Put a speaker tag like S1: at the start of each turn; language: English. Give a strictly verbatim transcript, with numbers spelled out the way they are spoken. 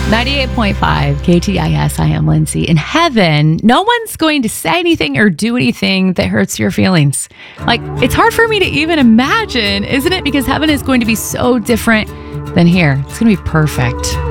S1: ninety-eight point five K T I S. I am Lindsay. In heaven, no one's going to say anything or do anything that hurts your feelings. Like, it's hard for me to even imagine, isn't it? Because heaven is going to be so different than here. It's going to be perfect.